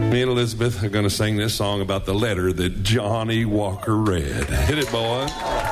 Me and Elizabeth are going to sing this song about the letter that Johnny Walker read. Hit it, boy.